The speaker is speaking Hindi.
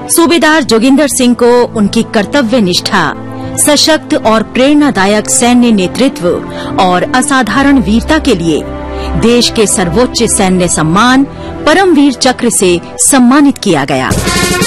सूबेदार जोगिंदर सिंह को उनकी कर्तव्य निष्ठा, सशक्त और प्रेरणादायक सैन्य नेतृत्व और असाधारण वीरता के लिए देश के सर्वोच्च सैन्य सम्मान परमवीर चक्र से सम्मानित किया गया।